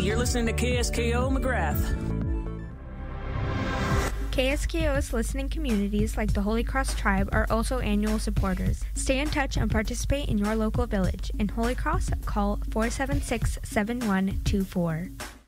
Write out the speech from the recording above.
you're listening to KSKO McGrath. KSKO's listening communities like the Holy Cross Tribe are also annual supporters. Stay in touch and participate in your local village. In Holy Cross, call 476-7124.